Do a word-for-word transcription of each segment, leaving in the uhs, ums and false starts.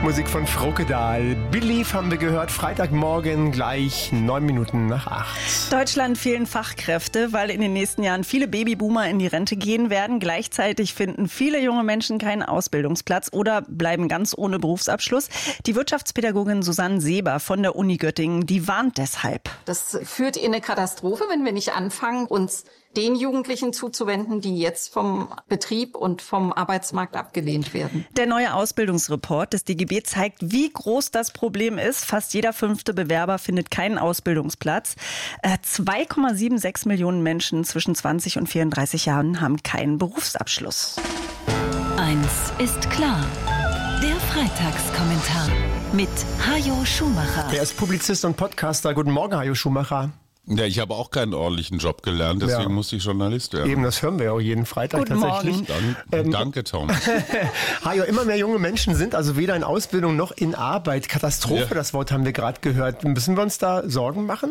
Musik von Frockedal. Believe haben wir gehört, Freitagmorgen gleich neun Minuten nach acht. Deutschland fehlen Fachkräfte, weil in den nächsten Jahren viele Babyboomer in die Rente gehen werden. Gleichzeitig finden viele junge Menschen keinen Ausbildungsplatz oder bleiben ganz ohne Berufsabschluss. Die Wirtschaftspädagogin Susanne Seber von der Uni Göttingen, die warnt deshalb. Das führt in eine Katastrophe, wenn wir nicht anfangen, uns den Jugendlichen zuzuwenden, die jetzt vom Betrieb und vom Arbeitsmarkt abgelehnt werden. Der neue Ausbildungsreport des D G B zeigt, wie groß das Problem ist. Fast jeder fünfte Bewerber findet keinen Ausbildungsplatz. zwei Komma sechsundsiebzig Millionen Menschen zwischen zwanzig und vierunddreißig Jahren haben keinen Berufsabschluss. Eins ist klar. Der Freitagskommentar mit Hajo Schumacher. Er ist Publizist und Podcaster. Guten Morgen, Hajo Schumacher. Ja, ich habe auch keinen ordentlichen Job gelernt, deswegen ja. musste ich Journalist werden. Eben, das hören wir ja auch jeden Freitag Guten tatsächlich. Morgen. Dank, ähm, danke, Tom. Hajo, immer mehr junge Menschen sind also weder in Ausbildung noch in Arbeit. Katastrophe, ja. Das Wort haben wir gerade gehört. Müssen wir uns da Sorgen machen?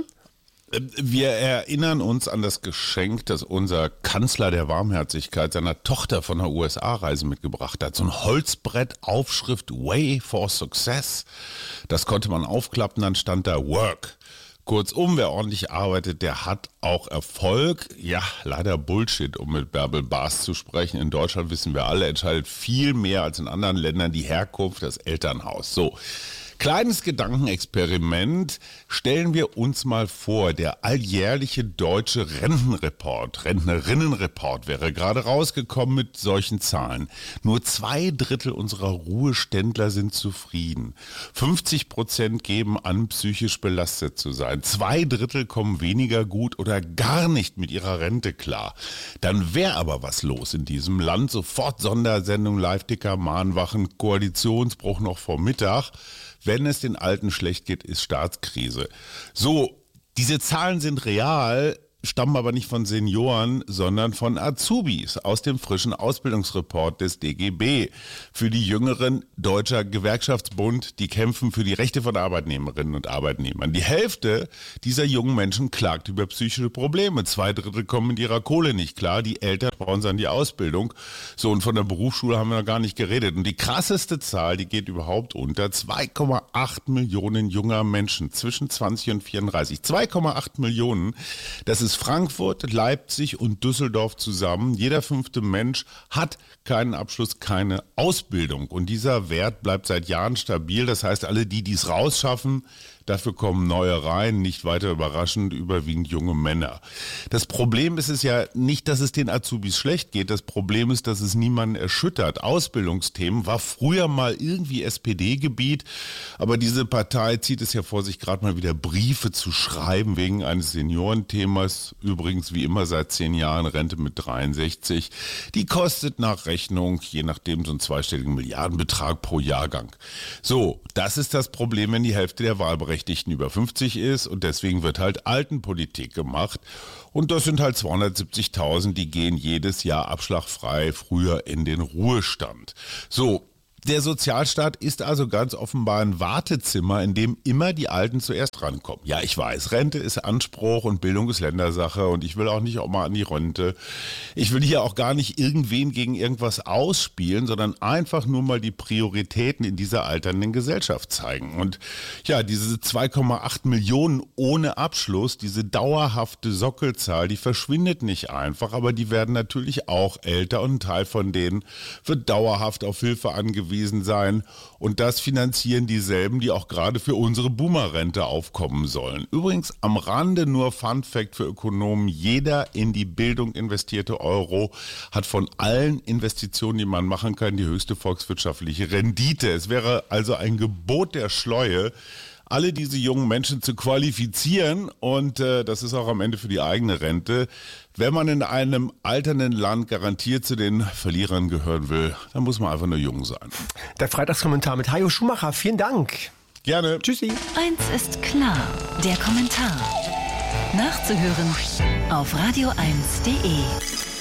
Wir erinnern uns an das Geschenk, das unser Kanzler der Warmherzigkeit seiner Tochter von der U S A-Reise mitgebracht hat. So ein Holzbrett, Aufschrift Way for Success. Das konnte man aufklappen, dann stand da Work. Kurzum, wer ordentlich arbeitet, der hat auch Erfolg. Ja, leider Bullshit, um mit Bärbel Baas zu sprechen. In Deutschland, wissen wir alle, entscheidet viel mehr als in anderen Ländern die Herkunft, das Elternhaus. So. Kleines Gedankenexperiment. Stellen wir uns mal vor, der alljährliche deutsche Rentenreport, Rentnerinnenreport wäre gerade rausgekommen mit solchen Zahlen. Nur zwei Drittel unserer Ruheständler sind zufrieden. fünfzig Prozent geben an, psychisch belastet zu sein. Zwei Drittel kommen weniger gut oder gar nicht mit ihrer Rente klar. Dann wäre aber was los in diesem Land. Sofort Sondersendung, Live-Ticker, Mahnwachen, Koalitionsbruch noch vor Mittag. Wenn es den Alten schlecht geht, ist Staatskrise. So, diese Zahlen sind real, stammen aber nicht von Senioren, sondern von Azubis aus dem frischen Ausbildungsreport des D G B. Für die Jüngeren, Deutscher Gewerkschaftsbund, die kämpfen für die Rechte von Arbeitnehmerinnen und Arbeitnehmern. Die Hälfte dieser jungen Menschen klagt über psychische Probleme. Zwei Drittel kommen mit ihrer Kohle nicht klar. Die Eltern brauchen dann die Ausbildung. So, und von der Berufsschule haben wir noch gar nicht geredet. Und die krasseste Zahl, die geht überhaupt unter. zwei Komma acht Millionen junger Menschen zwischen zwanzig und vierunddreißig. zwei Komma acht Millionen, das ist Frankfurt, Leipzig und Düsseldorf zusammen. Jeder fünfte Mensch hat keinen Abschluss, keine Ausbildung. Und dieser Wert bleibt seit Jahren stabil. Das heißt, alle die, die es rausschaffen, dafür kommen neue rein, nicht weiter überraschend, überwiegend junge Männer. Das Problem ist es ja nicht, dass es den Azubis schlecht geht. Das Problem ist, dass es niemanden erschüttert. Ausbildungsthemen war früher mal irgendwie S P D-Gebiet, aber diese Partei zieht es ja vor sich, gerade mal wieder Briefe zu schreiben wegen eines Seniorenthemas. Übrigens wie immer seit zehn Jahren Rente mit dreiundsechzig. Die kostet nach Rechnung, je nachdem, so einen zweistelligen Milliardenbetrag pro Jahrgang. So, das ist das Problem, wenn die Hälfte der Wahlberechtigten über fünfzig ist, und deswegen wird halt Altenpolitik gemacht. Und das sind halt zweihundertsiebzigtausend, die gehen jedes Jahr abschlagfrei früher in den Ruhestand. So. Der Sozialstaat ist also ganz offenbar ein Wartezimmer, in dem immer die Alten zuerst rankommen. Ja, ich weiß, Rente ist Anspruch und Bildung ist Ländersache und ich will auch nicht auch mal an die Rente. Ich will hier auch gar nicht irgendwen gegen irgendwas ausspielen, sondern einfach nur mal die Prioritäten in dieser alternden Gesellschaft zeigen. Und ja, diese zwei Komma acht Millionen ohne Abschluss, diese dauerhafte Sockelzahl, die verschwindet nicht einfach, aber die werden natürlich auch älter und ein Teil von denen wird dauerhaft auf Hilfe angewiesen sein, und das finanzieren dieselben, die auch gerade für unsere Boomer-Rente aufkommen sollen. Übrigens am Rande nur Fun Fact für Ökonomen: Jeder in die Bildung investierte Euro hat von allen Investitionen, die man machen kann, die höchste volkswirtschaftliche Rendite. Es wäre also ein Gebot der Schleue, alle diese jungen Menschen zu qualifizieren, und äh, das ist auch am Ende für die eigene Rente. Wenn man in einem alternden Land garantiert zu den Verlierern gehören will, dann muss man einfach nur jung sein. Der Freitagskommentar mit Hajo Schumacher. Vielen Dank. Gerne. Tschüssi. Eins ist klar, der Kommentar. Nachzuhören auf radio eins punkt de.